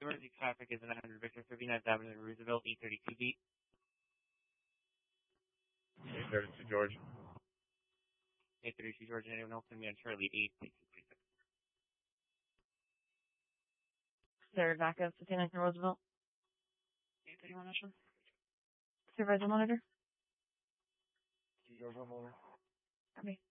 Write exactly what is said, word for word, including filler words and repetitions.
emergency traffic is nine hundred Victor fifty-ninth Avenue, Roosevelt, eight thirty-two beat. eight thirty-two George. eight thirty-two George, anyone else can be on Charlie eight thirty-two thirty-six. Third backup, fifty-ninth and Roosevelt. eight thirty-one Ashland. Supervisor monitor. Supervisor monitor. Copy.